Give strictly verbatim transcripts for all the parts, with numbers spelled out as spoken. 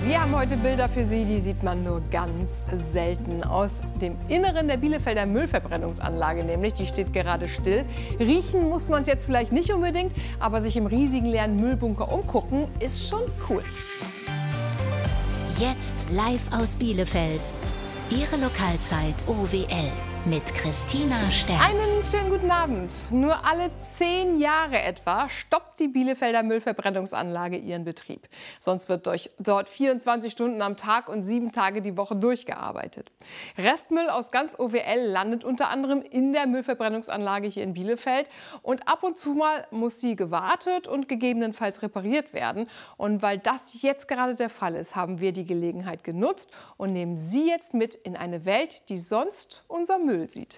Wir haben heute Bilder für Sie, die sieht man nur ganz selten. Aus dem Inneren der Bielefelder Müllverbrennungsanlage nämlich, die steht gerade still. Riechen muss man es jetzt vielleicht nicht unbedingt, aber sich im riesigen leeren Müllbunker umgucken, ist schon cool. Jetzt live aus Bielefeld. Ihre Lokalzeit O W L mit Christina Sterz. Einen schönen guten Abend. Nur alle zehn Jahre etwa stoppt die Bielefelder Müllverbrennungsanlage ihren Betrieb. Sonst wird durch, dort vierundzwanzig Stunden am Tag und sieben Tage die Woche durchgearbeitet. Restmüll aus ganz O W L landet unter anderem in der Müllverbrennungsanlage hier in Bielefeld. Und ab und zu mal muss sie gewartet und gegebenenfalls repariert werden. Und weil das jetzt gerade der Fall ist, haben wir die Gelegenheit genutzt und nehmen Sie jetzt mit in eine Welt, die sonst unser Müll sieht.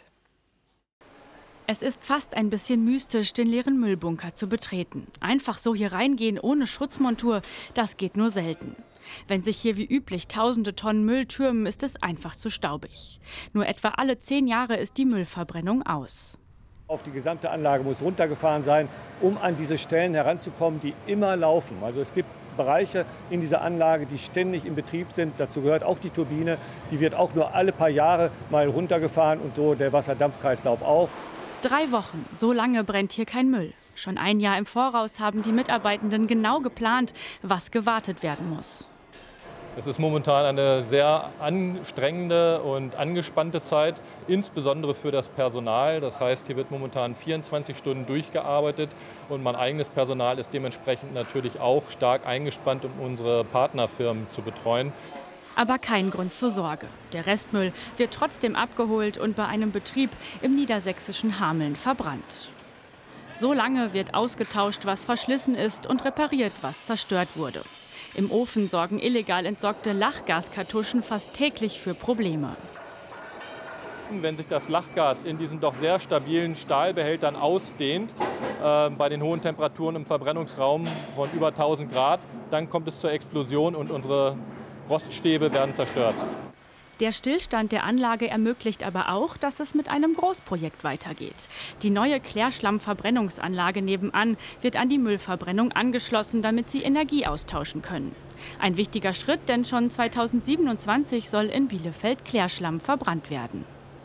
Es ist fast ein bisschen mystisch, den leeren Müllbunker zu betreten. Einfach so hier reingehen ohne Schutzmontur, das geht nur selten. Wenn sich hier wie üblich tausende Tonnen Müll türmen, ist es einfach zu staubig. Nur etwa alle zehn Jahre ist die Müllverbrennung aus. Auf die gesamte Anlage muss runtergefahren sein, um an diese Stellen heranzukommen, die immer laufen. Also es gibt Bereiche in dieser Anlage, die ständig in Betrieb sind. Dazu gehört auch die Turbine. Die wird auch nur alle paar Jahre mal runtergefahren und so der Wasserdampfkreislauf auch. Drei Wochen, so lange brennt hier kein Müll. Schon ein Jahr im Voraus haben die Mitarbeitenden genau geplant, was gewartet werden muss. Es ist momentan eine sehr anstrengende und angespannte Zeit, insbesondere für das Personal. Das heißt, hier wird momentan vierundzwanzig Stunden durchgearbeitet und mein eigenes Personal ist dementsprechend natürlich auch stark eingespannt, um unsere Partnerfirmen zu betreuen. Aber kein Grund zur Sorge. Der Restmüll wird trotzdem abgeholt und bei einem Betrieb im niedersächsischen Hameln verbrannt. So lange wird ausgetauscht, was verschlissen ist, und repariert, was zerstört wurde. Im Ofen sorgen illegal entsorgte Lachgaskartuschen fast täglich für Probleme. Wenn sich das Lachgas in diesen doch sehr stabilen Stahlbehältern ausdehnt, äh, bei den hohen Temperaturen im Verbrennungsraum von über tausend Grad, dann kommt es zur Explosion und unsere Roststäbe werden zerstört. Der Stillstand der Anlage ermöglicht aber auch, dass es mit einem Großprojekt weitergeht. Die neue Klärschlammverbrennungsanlage nebenan wird an die Müllverbrennung angeschlossen, damit sie Energie austauschen können. Ein wichtiger Schritt, denn schon zweitausendsiebenundzwanzig soll in Bielefeld Klärschlamm verbrannt werden.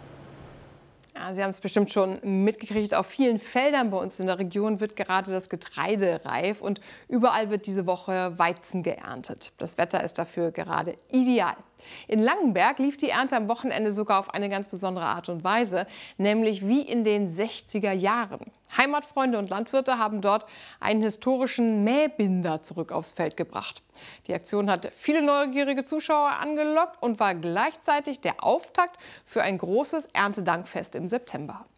Ja, Sie haben es bestimmt schon mitgekriegt, auf vielen Feldern bei uns in der Region wird gerade das Getreide reif und überall wird diese Woche Weizen geerntet. Das Wetter ist dafür gerade ideal. In Langenberg lief die Ernte am Wochenende sogar auf eine ganz besondere Art und Weise, nämlich wie in den sechziger Jahren. Heimatfreunde und Landwirte haben dort einen historischen Mähbinder zurück aufs Feld gebracht. Die Aktion hat viele neugierige Zuschauer angelockt und war gleichzeitig der Auftakt für ein großes Erntedankfest im September.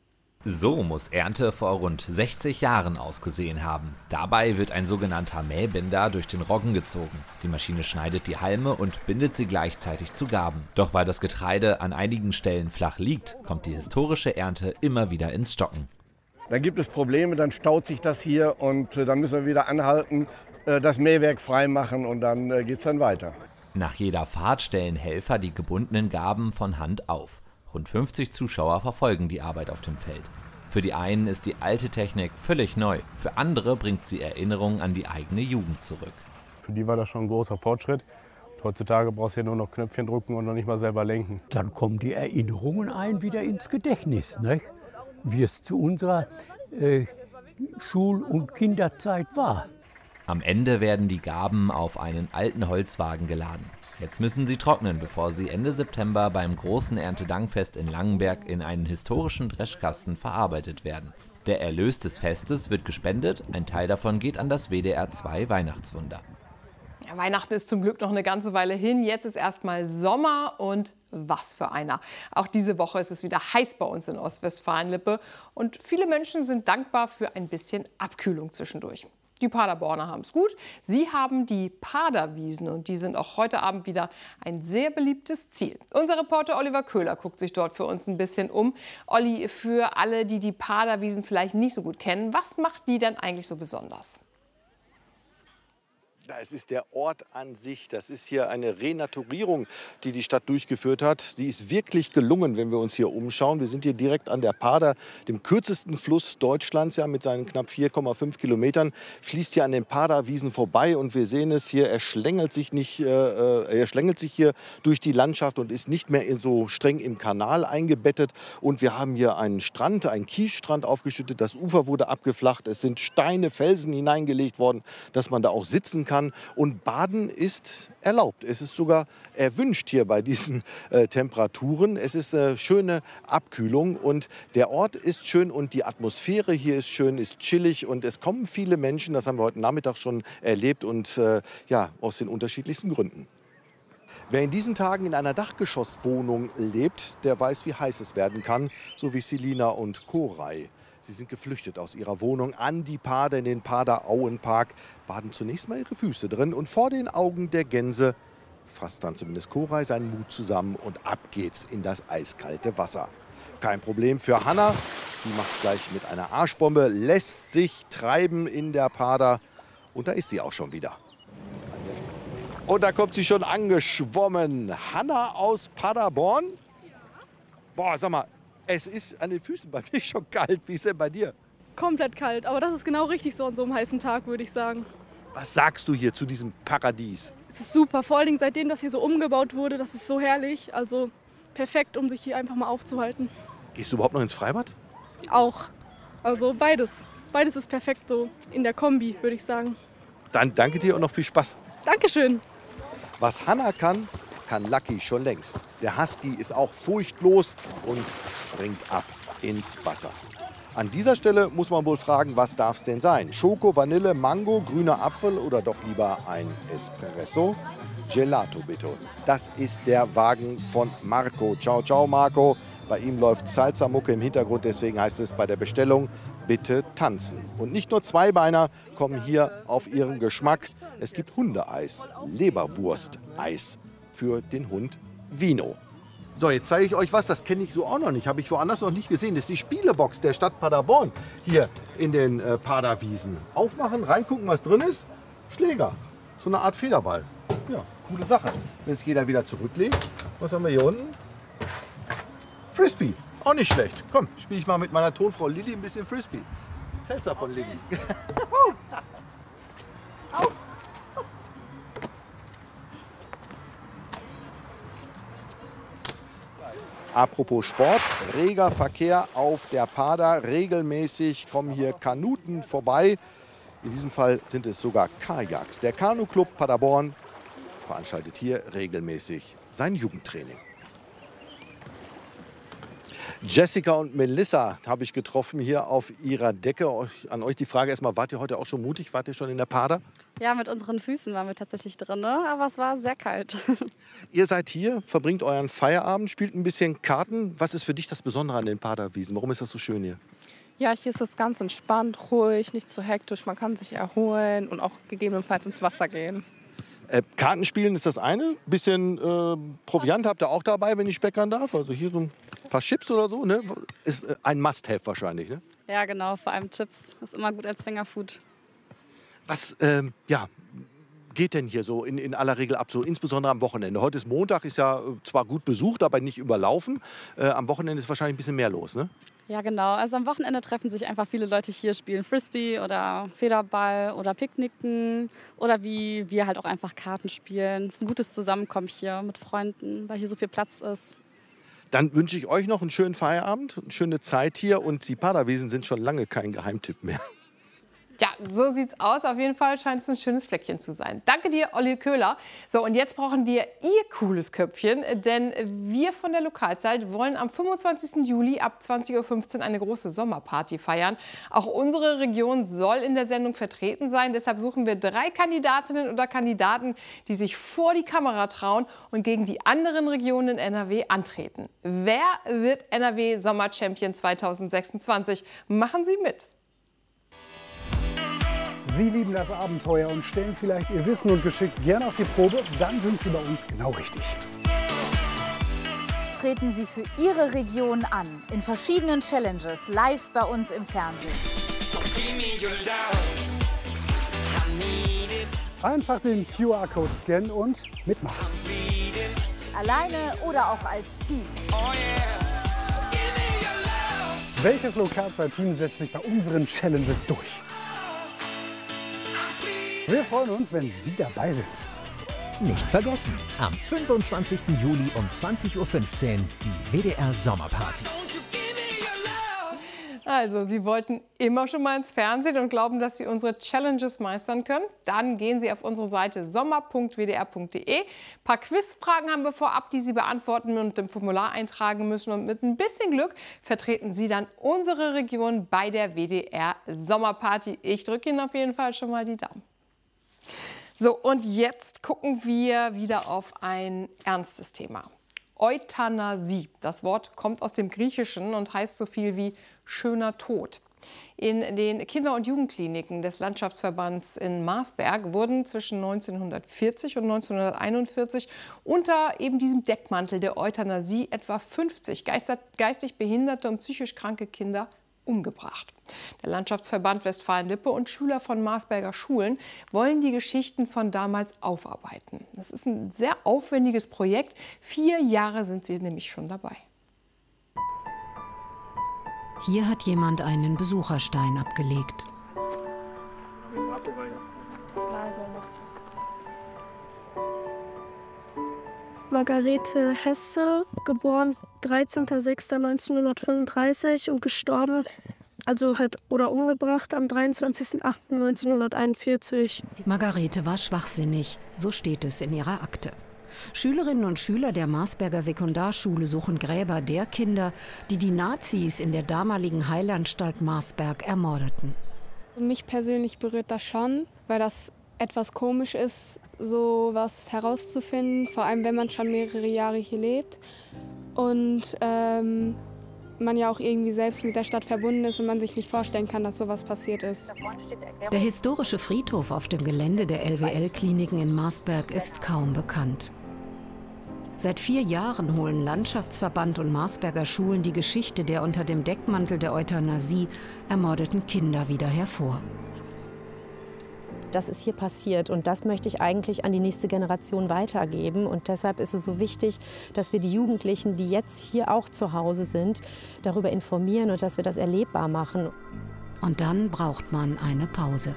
So muss Ernte vor rund sechzig Jahren ausgesehen haben. Dabei wird ein sogenannter Mähbinder durch den Roggen gezogen. Die Maschine schneidet die Halme und bindet sie gleichzeitig zu Garben. Doch weil das Getreide an einigen Stellen flach liegt, kommt die historische Ernte immer wieder ins Stocken. Dann gibt es Probleme, dann staut sich das hier und dann müssen wir wieder anhalten, das Mähwerk freimachen und dann geht es dann weiter. Nach jeder Fahrt stellen Helfer die gebundenen Garben von Hand auf. Rund fünfzig Zuschauer verfolgen die Arbeit auf dem Feld. Für die einen ist die alte Technik völlig neu, für andere bringt sie Erinnerungen an die eigene Jugend zurück. Für die war das schon ein großer Fortschritt. Heutzutage brauchst du ja nur noch Knöpfchen drücken und noch nicht mal selber lenken. Dann kommen die Erinnerungen ein wieder ins Gedächtnis, nicht? Wie es zu unserer äh, Schul- und Kinderzeit war. Am Ende werden die Garben auf einen alten Holzwagen geladen. Jetzt müssen sie trocknen, bevor sie Ende September beim großen Erntedankfest in Langenberg in einen historischen Dreschkasten verarbeitet werden. Der Erlös des Festes wird gespendet, ein Teil davon geht an das W D R zwei Weihnachtswunder. Ja, Weihnachten ist zum Glück noch eine ganze Weile hin. Jetzt ist erstmal Sommer und was für einer. Auch diese Woche ist es wieder heiß bei uns in Ostwestfalen-Lippe und viele Menschen sind dankbar für ein bisschen Abkühlung zwischendurch. Die Paderborner haben es gut. Sie haben die Paderwiesen und die sind auch heute Abend wieder ein sehr beliebtes Ziel. Unser Reporter Oliver Köhler guckt sich dort für uns ein bisschen um. Olli, für alle, die die Paderwiesen vielleicht nicht so gut kennen, was macht die denn eigentlich so besonders? Es ist der Ort an sich. Das ist hier eine Renaturierung, die die Stadt durchgeführt hat. Die ist wirklich gelungen, wenn wir uns hier umschauen. Wir sind hier direkt an der Pader, dem kürzesten Fluss Deutschlands, ja, mit seinen knapp vier Komma fünf Kilometern. Fließt hier an den Paderwiesen vorbei und wir sehen es hier. Er schlängelt sich nicht, äh, er schlängelt sich hier durch die Landschaft und ist nicht mehr in so streng im Kanal eingebettet. Und wir haben hier einen Strand, einen Kiesstrand aufgeschüttet. Das Ufer wurde abgeflacht. Es sind Steine, Felsen hineingelegt worden, dass man da auch sitzen kann. Und Baden ist erlaubt. Es ist sogar erwünscht hier bei diesen äh, Temperaturen. Es ist eine schöne Abkühlung und der Ort ist schön und die Atmosphäre hier ist schön, ist chillig und es kommen viele Menschen. Das haben wir heute Nachmittag schon erlebt und äh, ja, aus den unterschiedlichsten Gründen. Wer in diesen Tagen in einer Dachgeschosswohnung lebt, der weiß, wie heiß es werden kann, so wie Selina und Koray. Sie sind geflüchtet aus ihrer Wohnung an die Pader in den Pader-Auen-Park, baden zunächst mal ihre Füße drin und vor den Augen der Gänse fasst dann zumindest Koray seinen Mut zusammen und ab geht's in das eiskalte Wasser. Kein Problem für Hanna, sie macht es gleich mit einer Arschbombe, lässt sich treiben in der Pader und da ist sie auch schon wieder. Und da kommt sie schon angeschwommen. Hanna aus Paderborn. Boah, sag mal. Es ist an den Füßen bei mir schon kalt. Wie ist denn bei dir? Komplett kalt, aber das ist genau richtig so an so einem heißen Tag, würde ich sagen. Was sagst du hier zu diesem Paradies? Es ist super, vor allen Dingen seitdem das hier so umgebaut wurde, das ist so herrlich. Also perfekt, um sich hier einfach mal aufzuhalten. Gehst du überhaupt noch ins Freibad? Auch, also beides. Beides ist perfekt so in der Kombi, würde ich sagen. Dann danke dir und noch viel Spaß. Dankeschön. Was Hanna kann, kann Lucky schon längst. Der Husky ist auch furchtlos und springt ab ins Wasser. An dieser Stelle muss man wohl fragen, was darf es denn sein? Schoko, Vanille, Mango, grüner Apfel oder doch lieber ein Espresso? Gelato bitte. Das ist der Wagen von Marco. Ciao, ciao Marco. Bei ihm läuft Salsa-Mucke im Hintergrund, deswegen heißt es bei der Bestellung bitte tanzen. Und nicht nur Zweibeiner kommen hier auf ihren Geschmack. Es gibt Hundeeis, Leberwursteis für den Hund Vino. So, jetzt zeige ich euch was, das kenne ich so auch noch nicht, habe ich woanders noch nicht gesehen. Das ist die Spielebox der Stadt Paderborn hier in den äh, Paderwiesen. Aufmachen, reingucken, was drin ist. Schläger, so eine Art Federball. Ja, coole Sache. Wenn es jeder wieder zurücklegt. Was haben wir hier unten? Frisbee, auch nicht schlecht. Komm, spiele ich mal mit meiner Tonfrau Lilly ein bisschen Frisbee. Zelsa von Lilly. Apropos Sport, reger Verkehr auf der Pader. Regelmäßig kommen hier Kanuten vorbei. In diesem Fall sind es sogar Kajaks. Der Kanu-Club Paderborn veranstaltet hier regelmäßig sein Jugendtraining. Jessica und Melissa habe ich getroffen hier auf ihrer Decke. An euch die Frage erstmal, wart ihr heute auch schon mutig? Wart ihr schon in der Pader? Ja, mit unseren Füßen waren wir tatsächlich drin, aber es war sehr kalt. Ihr seid hier, verbringt euren Feierabend, spielt ein bisschen Karten. Was ist für dich das Besondere an den Paderwiesen? Warum ist das so schön hier? Ja, hier ist es ganz entspannt, ruhig, nicht zu hektisch. Man kann sich erholen und auch gegebenenfalls ins Wasser gehen. Äh, Kartenspielen ist das eine. Bisschen äh, Proviant habt ihr auch dabei, wenn ich speckern darf. Also hier so ein paar Chips oder so. Ne? Ist äh, ein Must-Have wahrscheinlich. Ne? Ja, genau. Vor allem Chips. Ist immer gut als Fingerfood. Was ähm, ja, geht denn hier so in, in aller Regel ab, so insbesondere am Wochenende? Heute ist Montag, ist ja zwar gut besucht, aber nicht überlaufen. Äh, am Wochenende ist wahrscheinlich ein bisschen mehr los, ne? Ja, genau. Also am Wochenende treffen sich einfach viele Leute hier, spielen Frisbee oder Federball oder Picknicken oder wie wir halt auch einfach Karten spielen. Es ist ein gutes Zusammenkommen hier mit Freunden, weil hier so viel Platz ist. Dann wünsche ich euch noch einen schönen Feierabend, eine schöne Zeit hier und die Paderwiesen sind schon lange kein Geheimtipp mehr. Ja, so sieht's aus. Auf jeden Fall scheint es ein schönes Fleckchen zu sein. Danke dir, Olli Köhler. So, und jetzt brauchen wir Ihr cooles Köpfchen, denn wir von der Lokalzeit wollen am fünfundzwanzigsten Juli ab zwanzig Uhr fünfzehn eine große Sommerparty feiern. Auch unsere Region soll in der Sendung vertreten sein. Deshalb suchen wir drei Kandidatinnen oder Kandidaten, die sich vor die Kamera trauen und gegen die anderen Regionen in N R W antreten. Wer wird N R W Sommerchampion zweitausendsechsundzwanzig? Machen Sie mit! Sie lieben das Abenteuer und stellen vielleicht Ihr Wissen und Geschick gerne auf die Probe, dann sind Sie bei uns genau richtig. Treten Sie für Ihre Region an, in verschiedenen Challenges, live bei uns im Fernsehen. Einfach den Q R-Code scannen und mitmachen. Alleine oder auch als Team. Welches Lokalzeit-Team setzt sich bei unseren Challenges durch? Wir freuen uns, wenn Sie dabei sind. Nicht vergessen, am fünfundzwanzigsten Juli um zwanzig Uhr fünfzehn die W D R Sommerparty. Also, Sie wollten immer schon mal ins Fernsehen und glauben, dass Sie unsere Challenges meistern können? Dann gehen Sie auf unsere Seite sommer punkt w d r punkt d e. Ein paar Quizfragen haben wir vorab, die Sie beantworten und im Formular eintragen müssen. Und mit ein bisschen Glück vertreten Sie dann unsere Region bei der W D R Sommerparty. Ich drücke Ihnen auf jeden Fall schon mal die Daumen. So, und jetzt gucken wir wieder auf ein ernstes Thema. Euthanasie. Das Wort kommt aus dem Griechischen und heißt so viel wie schöner Tod. In den Kinder- und Jugendkliniken des Landschaftsverbands in Marsberg wurden zwischen neunzehnhundertvierzig und neunzehnhunderteinundvierzig unter eben diesem Deckmantel der Euthanasie etwa fünfzig geistig behinderte und psychisch kranke Kinder umgebracht. Der Landschaftsverband Westfalen-Lippe und Schüler von Marsberger Schulen wollen die Geschichten von damals aufarbeiten. Das ist ein sehr aufwendiges Projekt. Vier Jahre sind sie nämlich schon dabei. Hier hat jemand einen Besucherstein abgelegt. Margarete Hesse, geboren dreizehnter sechster neunzehnhundertfünfunddreißig und gestorben, also halt oder umgebracht am dreiundzwanzigster achter neunzehnhunderteinundvierzig. Margarete war schwachsinnig, so steht es in ihrer Akte. Schülerinnen und Schüler der Marsberger Sekundarschule suchen Gräber der Kinder, die die Nazis in der damaligen Heilanstalt Marsberg ermordeten. Mich persönlich berührt das schon, weil das etwas komisch ist, so was herauszufinden, vor allem wenn man schon mehrere Jahre hier lebt und ähm, man ja auch irgendwie selbst mit der Stadt verbunden ist und man sich nicht vorstellen kann, dass sowas passiert ist. Der historische Friedhof auf dem Gelände der L W L-Kliniken in Marsberg ist kaum bekannt. Seit vier Jahren holen Landschaftsverband und Marsberger Schulen die Geschichte der unter dem Deckmantel der Euthanasie ermordeten Kinder wieder hervor. Das ist hier passiert und das möchte ich eigentlich an die nächste Generation weitergeben. Und deshalb ist es so wichtig, dass wir die Jugendlichen, die jetzt hier auch zu Hause sind, darüber informieren und dass wir das erlebbar machen. Und dann braucht man eine Pause.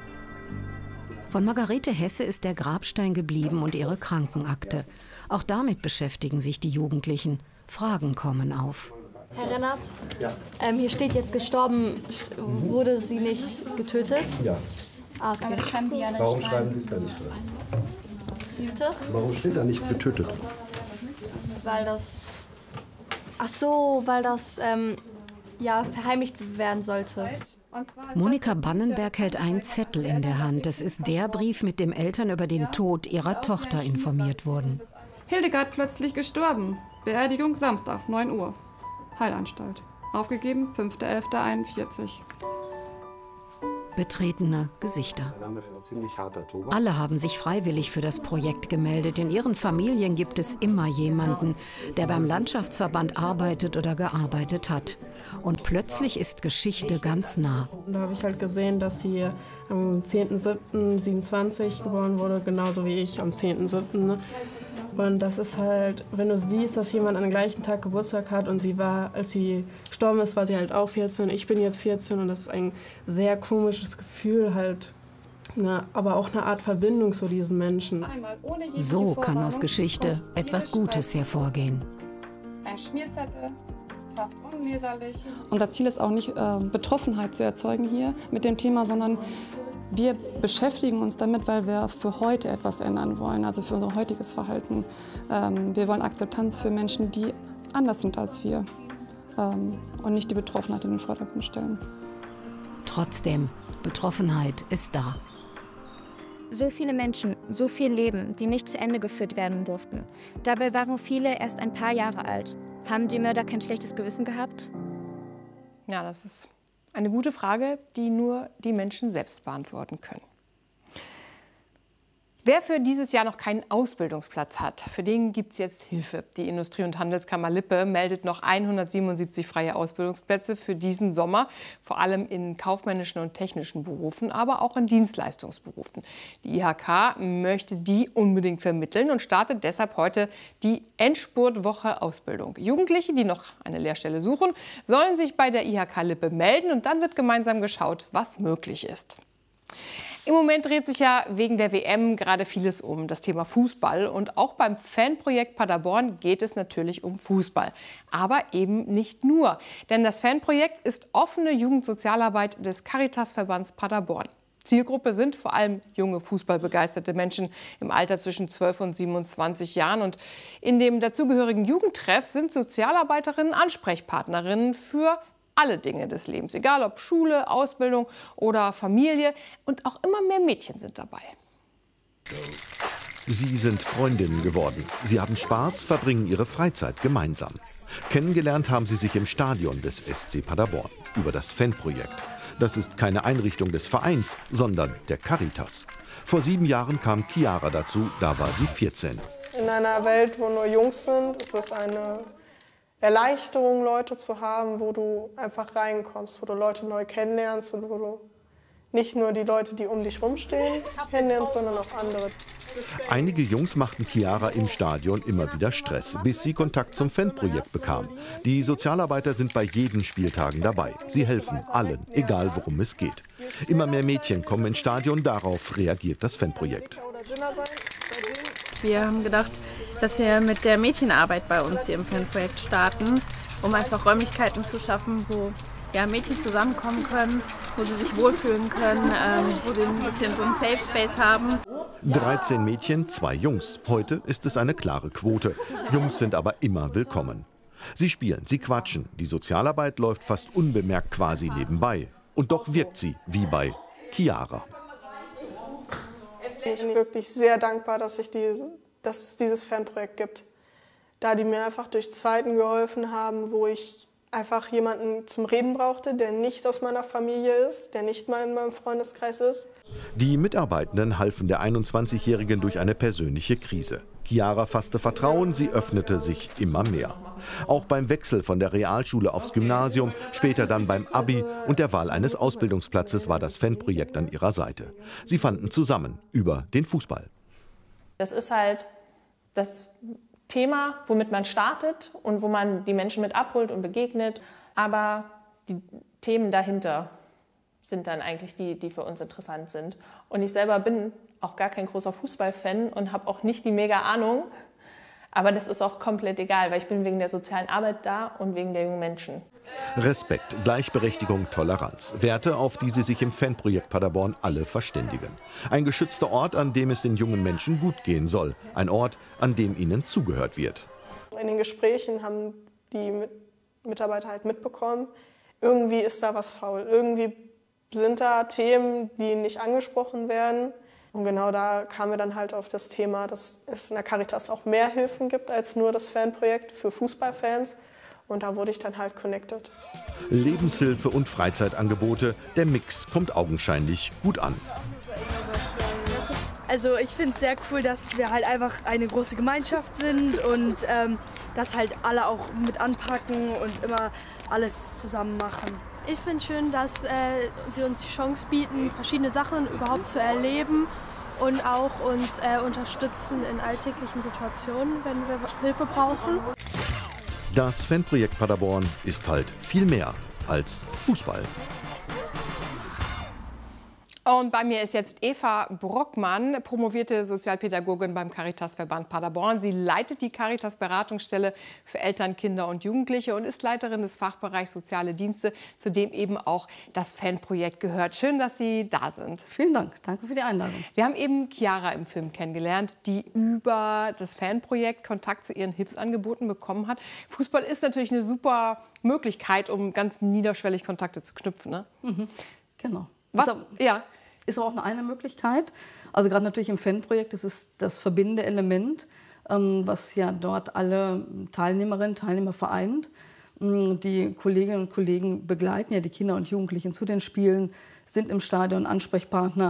Von Margarete Hesse ist der Grabstein geblieben und ihre Krankenakte. Auch damit beschäftigen sich die Jugendlichen. Fragen kommen auf. Herr Rennert, ja. ähm, hier steht jetzt gestorben. Wurde sie nicht getötet? Ja. Ah, okay. Ja Warum schreiben Sie es da nicht rein? Bitte? Warum steht da nicht getötet? Weil das... Ach so, weil das ähm, ja, verheimlicht werden sollte. Monika Bannenberg hält einen Zettel in der Hand. Es ist der Brief, mit dem Eltern über den Tod ihrer Tochter informiert wurden. Hildegard plötzlich gestorben. Beerdigung Samstag, neun Uhr. Heilanstalt. Aufgegeben, fünfter elfter einundvierzig. Betretene Gesichter. Alle haben sich freiwillig für das Projekt gemeldet. In ihren Familien gibt es immer jemanden, der beim Landschaftsverband arbeitet oder gearbeitet hat. Und plötzlich ist Geschichte ganz nah. Da habe ich halt gesehen, dass sie am zehnter siebter siebenundzwanzig geboren wurde, genauso wie ich am zehnter siebter Und das ist halt, wenn du siehst, dass jemand an dem gleichen Tag Geburtstag hat und sie war, als sie gestorben ist, war sie halt auch vierzehn, ich bin jetzt vierzehn und das ist ein sehr komisches Gefühl halt, ne, aber auch eine Art Verbindung zu diesen Menschen. So kann aus Geschichte etwas Gutes hervorgehen. Ein Schmierzettel, fast unleserlich. Unser Ziel ist auch nicht, äh, Betroffenheit zu erzeugen hier mit dem Thema, sondern wir beschäftigen uns damit, weil wir für heute etwas ändern wollen, also für unser heutiges Verhalten. Ähm, wir wollen Akzeptanz für Menschen, die anders sind als wir ähm, und nicht die Betroffenheit in den Vordergrund stellen. Trotzdem, Betroffenheit ist da. So viele Menschen, so viel Leben, die nicht zu Ende geführt werden durften. Dabei waren viele erst ein paar Jahre alt. Haben die Mörder kein schlechtes Gewissen gehabt? Ja, das ist eine gute Frage, die nur die Menschen selbst beantworten können. Wer für dieses Jahr noch keinen Ausbildungsplatz hat, für den gibt es jetzt Hilfe. Die Industrie- und Handelskammer Lippe meldet noch hundertsiebenundsiebzig freie Ausbildungsplätze für diesen Sommer, vor allem in kaufmännischen und technischen Berufen, aber auch in Dienstleistungsberufen. Die I H K möchte die unbedingt vermitteln und startet deshalb heute die Endspurtwoche Ausbildung. Jugendliche, die noch eine Lehrstelle suchen, sollen sich bei der I H K Lippe melden und dann wird gemeinsam geschaut, was möglich ist. Im Moment dreht sich ja wegen der W M gerade vieles um das Thema Fußball. Und auch beim Fanprojekt Paderborn geht es natürlich um Fußball. Aber eben nicht nur. Denn das Fanprojekt ist offene Jugendsozialarbeit des Caritasverbands Paderborn. Zielgruppe sind vor allem junge fußballbegeisterte Menschen im Alter zwischen zwölf und siebenundzwanzig Jahren. Und in dem dazugehörigen Jugendtreff sind Sozialarbeiterinnen Ansprechpartnerinnen für alle Dinge des Lebens, egal ob Schule, Ausbildung oder Familie. Und auch immer mehr Mädchen sind dabei. Sie sind Freundinnen geworden. Sie haben Spaß, verbringen ihre Freizeit gemeinsam. Kennengelernt haben sie sich im Stadion des S C Paderborn über das Fanprojekt. Das ist keine Einrichtung des Vereins, sondern der Caritas. Vor sieben Jahren kam Chiara dazu, da war sie vierzehn. In einer Welt, wo nur Jungs sind, ist es eine Erleichterung, Leute zu haben, wo du einfach reinkommst, wo du Leute neu kennenlernst und wo du nicht nur die Leute, die um dich rumstehen, kennenlernst, sondern auch andere. Einige Jungs machten Chiara im Stadion immer wieder Stress, bis sie Kontakt zum Fanprojekt bekam. Die Sozialarbeiter sind bei jeden Spieltagen dabei. Sie helfen allen, egal worum es geht. Immer mehr Mädchen kommen ins Stadion, darauf reagiert das Fanprojekt. Wir haben gedacht, dass wir mit der Mädchenarbeit bei uns hier im Fanprojekt starten, um einfach Räumlichkeiten zu schaffen, wo ja, Mädchen zusammenkommen können, wo sie sich wohlfühlen können, ähm, wo sie ein bisschen so einen Safe Space haben. dreizehn Mädchen, zwei Jungs. Heute ist es eine klare Quote. Jungs sind aber immer willkommen. Sie spielen, sie quatschen. Die Sozialarbeit läuft fast unbemerkt quasi nebenbei. Und doch wirkt sie wie bei Chiara. Ich bin wirklich sehr dankbar, dass, ich diese, dass es dieses Fanprojekt gibt. Da die mir einfach durch Zeiten geholfen haben, wo ich einfach jemanden zum Reden brauchte, der nicht aus meiner Familie ist, der nicht mal in meinem Freundeskreis ist. Die Mitarbeitenden halfen der einundzwanzigjährigen durch eine persönliche Krise. Chiara fasste Vertrauen, sie öffnete sich immer mehr. Auch beim Wechsel von der Realschule aufs Gymnasium, später dann beim Abi und der Wahl eines Ausbildungsplatzes war das Fanprojekt an ihrer Seite. Sie fanden zusammen über den Fußball. Das ist halt das Thema, womit man startet und wo man die Menschen mit abholt und begegnet. Aber die Themen dahinter sind dann eigentlich die, die für uns interessant sind. Und ich selber bin auch gar kein großer Fußballfan und habe auch nicht die mega Ahnung. Aber das ist auch komplett egal, weil ich bin wegen der sozialen Arbeit da und wegen der jungen Menschen. Respekt, Gleichberechtigung, Toleranz. Werte, auf die sie sich im Fanprojekt Paderborn alle verständigen. Ein geschützter Ort, an dem es den jungen Menschen gut gehen soll. Ein Ort, an dem ihnen zugehört wird. In den Gesprächen haben die Mitarbeiter halt mitbekommen, irgendwie ist da was faul. Irgendwie sind da Themen, die nicht angesprochen werden. Und genau da kamen wir dann halt auf das Thema, dass es in der Caritas auch mehr Hilfen gibt als nur das Fanprojekt für Fußballfans. Und da wurde ich dann halt connected. Lebenshilfe und Freizeitangebote, der Mix kommt augenscheinlich gut an. Also ich finde es sehr cool, dass wir halt einfach eine große Gemeinschaft sind und ähm, dass halt alle auch mit anpacken und immer alles zusammen machen. Ich finde schön, dass äh, sie uns die Chance bieten, verschiedene Sachen überhaupt zu erleben und auch uns äh, unterstützen in alltäglichen Situationen, wenn wir Hilfe brauchen. Das Fanprojekt Paderborn ist halt viel mehr als Fußball. Und bei mir ist jetzt Eva Brockmann, promovierte Sozialpädagogin beim Caritasverband Paderborn. Sie leitet die Caritas-Beratungsstelle für Eltern, Kinder und Jugendliche und ist Leiterin des Fachbereichs Soziale Dienste, zu dem eben auch das Fanprojekt gehört. Schön, dass Sie da sind. Vielen Dank. Danke für die Einladung. Wir haben eben Chiara im Film kennengelernt, die über das Fanprojekt Kontakt zu ihren Hilfsangeboten bekommen hat. Fußball ist natürlich eine super Möglichkeit, um ganz niederschwellig Kontakte zu knüpfen, ne? Mhm. Genau. Was? Ist auch, ja. Ist auch eine Möglichkeit. Also gerade natürlich im Fanprojekt, das ist das verbindende Element, ähm, was ja dort alle Teilnehmerinnen und Teilnehmer vereint. Die Kolleginnen und Kollegen begleiten ja die Kinder und Jugendlichen zu den Spielen, sind im Stadion Ansprechpartner,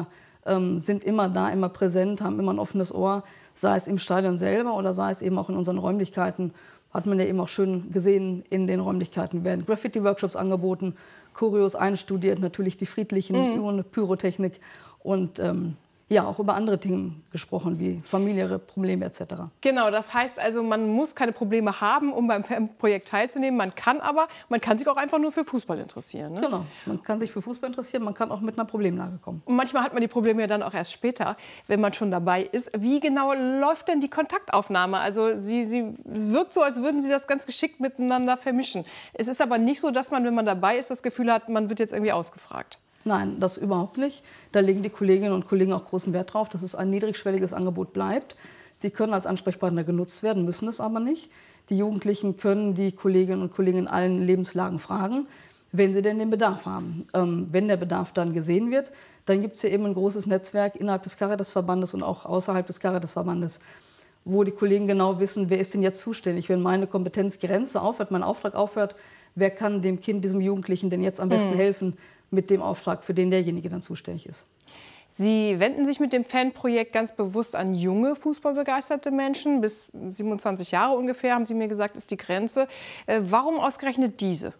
ähm, sind immer da, immer präsent, haben immer ein offenes Ohr, sei es im Stadion selber oder sei es eben auch in unseren Räumlichkeiten. Hat man ja eben auch schön gesehen, in den Räumlichkeiten werden Graffiti-Workshops angeboten, Choreos einstudiert, natürlich die friedlichen, Mhm. ohne Pyrotechnik und ähm, ja, auch über andere Themen gesprochen, wie familiäre Probleme et cetera. Genau, das heißt also, man muss keine Probleme haben, um beim Projekt teilzunehmen. Man kann aber, man kann sich auch einfach nur für Fußball interessieren. Ne? Genau, man kann sich für Fußball interessieren, man kann auch mit einer Problemlage kommen. Und manchmal hat man die Probleme ja dann auch erst später, wenn man schon dabei ist. Wie genau läuft denn die Kontaktaufnahme? Also sie, sie, es wirkt so, als würden Sie das ganz geschickt miteinander vermischen. Es ist aber nicht so, dass man, wenn man dabei ist, das Gefühl hat, man wird jetzt irgendwie ausgefragt. Nein, das überhaupt nicht. Da legen die Kolleginnen und Kollegen auch großen Wert drauf, dass es ein niedrigschwelliges Angebot bleibt. Sie können als Ansprechpartner genutzt werden, müssen es aber nicht. Die Jugendlichen können die Kolleginnen und Kollegen in allen Lebenslagen fragen, wenn sie denn den Bedarf haben. Ähm, wenn der Bedarf dann gesehen wird, dann gibt es ja eben ein großes Netzwerk innerhalb des Caritasverbandes und auch außerhalb des Caritasverbandes, wo die Kollegen genau wissen, wer ist denn jetzt zuständig, wenn meine Kompetenzgrenze aufhört, mein Auftrag aufhört, wer kann dem Kind, diesem Jugendlichen denn jetzt am besten Mhm. helfen, mit dem Auftrag, für den derjenige dann zuständig ist. Sie wenden sich mit dem Fanprojekt ganz bewusst an junge, fußballbegeisterte Menschen. Bis siebenundzwanzig Jahre ungefähr, haben Sie mir gesagt, ist die Grenze. Äh, warum ausgerechnet diese?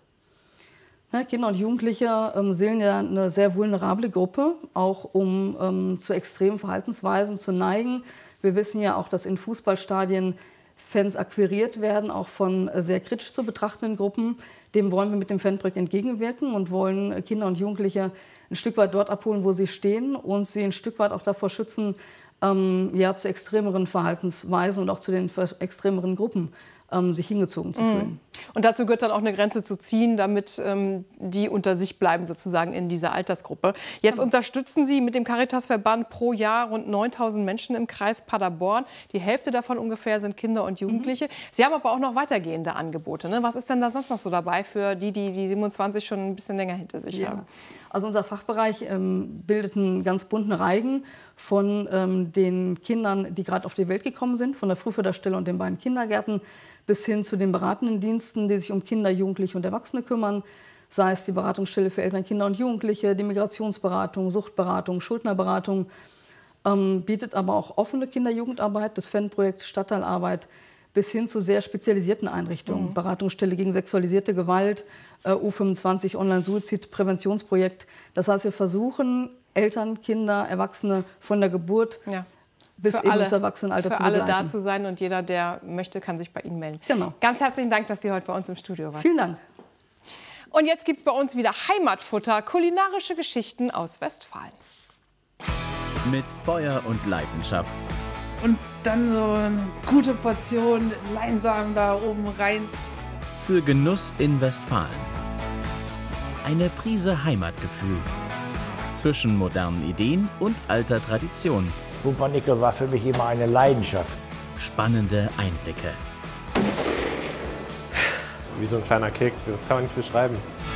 Na, Kinder und Jugendliche ähm, sind ja eine sehr vulnerable Gruppe, auch um ähm, zu extremen Verhaltensweisen zu neigen. Wir wissen ja auch, dass in Fußballstadien Fans akquiriert werden, auch von sehr kritisch zu betrachtenden Gruppen. Dem wollen wir mit dem Fanprojekt entgegenwirken und wollen Kinder und Jugendliche ein Stück weit dort abholen, wo sie stehen und sie ein Stück weit auch davor schützen, ähm, ja, zu extremeren Verhaltensweisen und auch zu den extremeren Gruppen ähm, sich hingezogen zu fühlen. Und dazu gehört dann auch eine Grenze zu ziehen, damit ähm, die unter sich bleiben, sozusagen in dieser Altersgruppe. Jetzt Genau. unterstützen Sie mit dem Caritasverband pro Jahr rund neuntausend Menschen im Kreis Paderborn. Die Hälfte davon ungefähr sind Kinder und Jugendliche. Mhm. Sie haben aber auch noch weitergehende Angebote. Ne? Was ist denn da sonst noch so dabei für die, die die siebenundzwanzig schon ein bisschen länger hinter sich Ja. haben? Also unser Fachbereich ähm, bildet einen ganz bunten Reigen von ähm, den Kindern, die gerade auf die Welt gekommen sind, von der Frühförderstelle und den beiden Kindergärten, bis hin zu den beratenden Diensten, die sich um Kinder, Jugendliche und Erwachsene kümmern. Sei es die Beratungsstelle für Eltern, Kinder und Jugendliche, die Migrationsberatung, Suchtberatung, Schuldnerberatung. Ähm, bietet aber auch offene Kinder-Jugendarbeit, das Fanprojekt Stadtteilarbeit, bis hin zu sehr spezialisierten Einrichtungen. Mhm. Beratungsstelle gegen sexualisierte Gewalt, äh, U fünfundzwanzig Online-Suizid-Präventionsprojekt. Das heißt, wir versuchen, Eltern, Kinder, Erwachsene von der Geburt ja. bis für eben alle, ins Erwachsenenalter für zu alle begleiten. da zu sein und jeder, der möchte, kann sich bei Ihnen melden. Genau. Ganz herzlichen Dank, dass Sie heute bei uns im Studio waren. Vielen Dank. Und jetzt gibt es bei uns wieder Heimatfutter, kulinarische Geschichten aus Westfalen. Mit Feuer und Leidenschaft. Und dann so eine gute Portion Leinsamen da oben rein. Für Genuss in Westfalen. Eine Prise Heimatgefühl. Zwischen modernen Ideen und alter Tradition. Pumpernickel war für mich immer eine Leidenschaft. Spannende Einblicke. Wie so ein kleiner Kick, das kann man nicht beschreiben.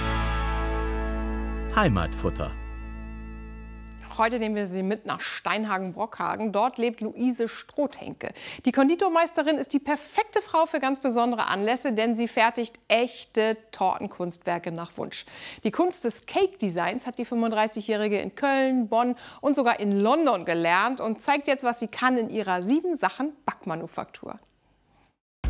Heimatfutter. Heute nehmen wir Sie mit nach Steinhagen-Brockhagen. Dort lebt Luise Strohthenke. Die Konditormeisterin ist die perfekte Frau für ganz besondere Anlässe, denn sie fertigt echte Tortenkunstwerke nach Wunsch. Die Kunst des Cake-Designs hat die fünfunddreißigjährige in Köln, Bonn und sogar in London gelernt und zeigt jetzt, was sie kann in ihrer Sieben-Sachen-Backmanufaktur.